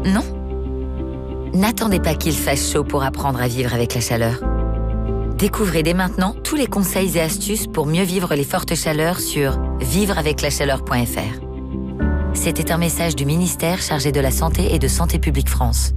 Non ? N'attendez pas qu'il fasse chaud pour apprendre à vivre avec la chaleur. Découvrez dès maintenant tous les conseils et astuces pour mieux vivre les fortes chaleurs sur vivreaveclachaleur.fr. C'était un message du ministère chargé de la Santé et de Santé publique France.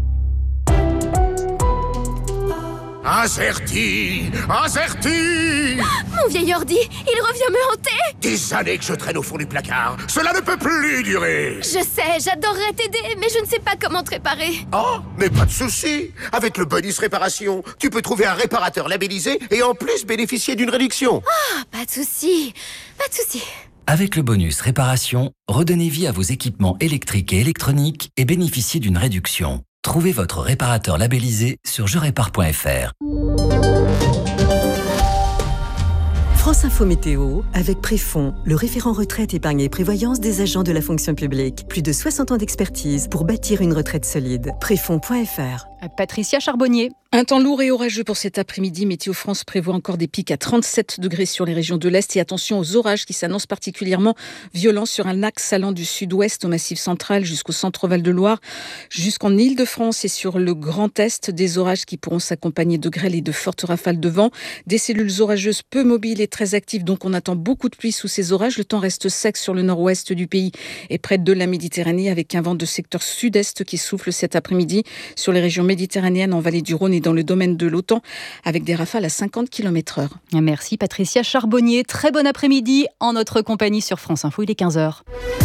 Azerty! Mon vieil ordi, il revient me hanter! Des années que je traîne au fond du placard. Cela ne peut plus durer. Je sais, j'adorerais t'aider, mais je ne sais pas comment te réparer. Oh, mais pas de souci. Avec le bonus réparation, tu peux trouver un réparateur labellisé et en plus bénéficier d'une réduction. Ah, pas de souci. Avec le bonus réparation, redonnez vie à vos équipements électriques et électroniques et bénéficiez d'une réduction. Trouvez votre réparateur labellisé sur jerépare.fr. France Info Météo, avec Préfond, le référent retraite, épargne et prévoyance des agents de la fonction publique. Plus de 60 ans d'expertise pour bâtir une retraite solide. Préfond.fr. Patricia Charbonnier. Un temps lourd et orageux pour cet après-midi. Météo France prévoit encore des pics à 37 degrés sur les régions de l'Est et attention aux orages qui s'annoncent particulièrement violents sur un axe allant du sud-ouest au Massif central jusqu'au centre Val-de-Loire, jusqu'en Île-de-France et sur le Grand Est. Des orages qui pourront s'accompagner de grêles et de fortes rafales de vent. Des cellules orageuses peu mobiles et très actives, donc on attend beaucoup de pluie sous ces orages. Le temps reste sec sur le nord-ouest du pays et près de la Méditerranée avec un vent de secteur sud-est qui souffle cet après-midi sur les régions méditerranéennes, en vallée du Rhône et dans le domaine de l'OTAN, avec des rafales à 50 km/h. Merci Patricia Charbonnier. Très bon après-midi en notre compagnie sur France Info. Il est 15h.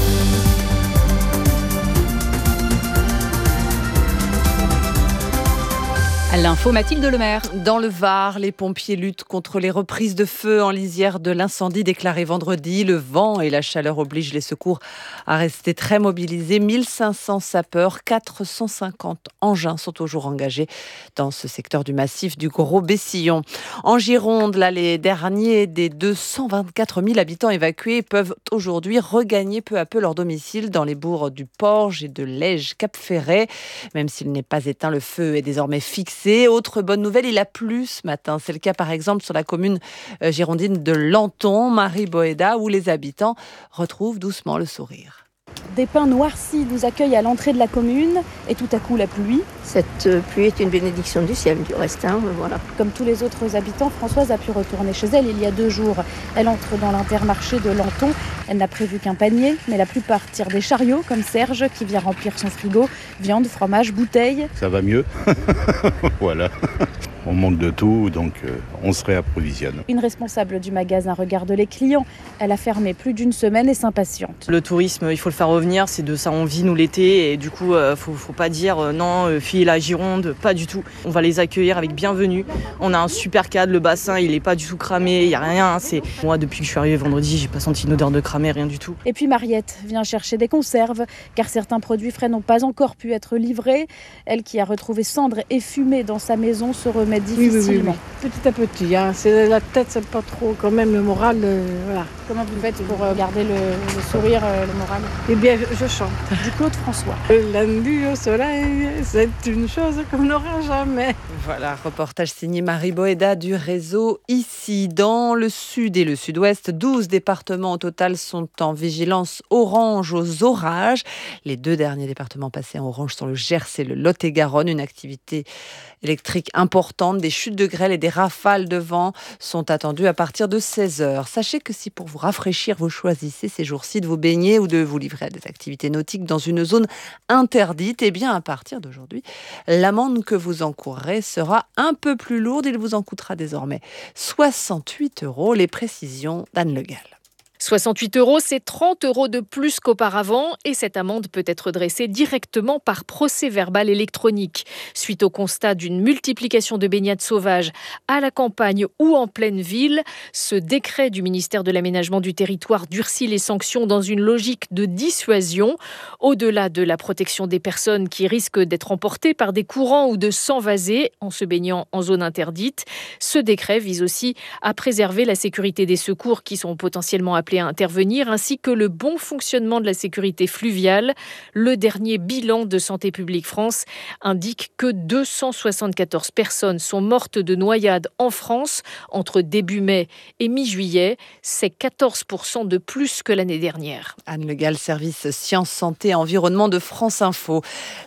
L'info, Mathilde Lemaire. Dans le Var, les pompiers luttent contre les reprises de feu en lisière de l'incendie déclaré vendredi. Le vent et la chaleur obligent les secours à rester très mobilisés. 1500 sapeurs, 450 engins sont toujours engagés dans ce secteur du massif du Gros-Bessillon. En Gironde, là, les derniers des 224 000 habitants évacués peuvent aujourd'hui regagner peu à peu leur domicile dans les bourgs du Porge et de Lège-Cap-Ferret. Même s'il n'est pas éteint, le feu est désormais fixé. Autre bonne nouvelle, il a plu ce matin. C'est le cas par exemple sur la commune girondine de Lanton, Marie Boéda, où les habitants retrouvent doucement le sourire. Des pins noircis nous accueillent à l'entrée de la commune et tout à coup la pluie. Cette pluie est une bénédiction du ciel du reste, voilà. Comme tous les autres habitants, Françoise a pu retourner chez elle il y a 2 jours. Elle entre dans l'Intermarché de Lanton. Elle n'a prévu qu'un panier, mais la plupart tirent des chariots comme Serge qui vient remplir son frigo. Viande, fromage, bouteilles. Ça va mieux. Voilà. On manque de tout, donc on se réapprovisionne. Une responsable du magasin regarde les clients. Elle a fermé plus d'1 semaine et s'impatiente. Le tourisme, il faut le faire revenir, c'est de ça on vit nous l'été et du coup faut pas dire non, fille la Gironde, pas du tout. On va les accueillir avec bienvenue. On a un super cadre, le bassin il est pas du tout cramé, il y a rien. Moi depuis que je suis arrivée vendredi, j'ai pas senti une odeur de cramé, rien du tout. Et puis Mariette vient chercher des conserves car certains produits frais n'ont pas encore pu être livrés. Elle qui a retrouvé cendres et fumée dans sa maison se remet difficilement. Oui. Petit à petit, c'est la tête, c'est pas trop, quand même le moral, voilà. Comment vous faites pour garder le sourire, le moral ? Eh bien, je chante. Du Claude François. La nuit au soleil, c'est une chose qu'on n'aura jamais. Voilà, reportage signé Marie Boéda du réseau Ici. Dans le sud et le sud-ouest, 12 départements au total sont en vigilance orange aux orages. Les 2 derniers départements passés en orange sont le Gers et le Lot-et-Garonne. Une activité électrique importante, des chutes de grêle et des rafales de vent sont attendues à partir de 16h. Sachez que si pour vous rafraîchir, vous choisissez ces jours-ci de vous baigner ou de vous livrer à des activités nautiques dans une zone interdite, eh bien à partir d'aujourd'hui, l'amende que vous encourrez sera un peu plus lourde. Il vous en coûtera désormais 68 €. Les précisions d'Anne Le Gall. 68 €, c'est 30 € de plus qu'auparavant et cette amende peut être dressée directement par procès-verbal électronique. Suite au constat d'une multiplication de baignades sauvages à la campagne ou en pleine ville, ce décret du ministère de l'Aménagement du Territoire durcit les sanctions dans une logique de dissuasion. Au-delà de la protection des personnes qui risquent d'être emportées par des courants ou de s'envaser en se baignant en zone interdite, ce décret vise aussi à préserver la sécurité des secours qui sont potentiellement appelés à intervenir, ainsi que le bon fonctionnement de la sécurité fluviale. Le dernier bilan de Santé publique France indique que 274 personnes sont mortes de noyade en France entre début mai et mi-juillet. C'est 14% de plus que l'année dernière. Anne Le Gall, service Sciences, Santé et Environnement de France Info.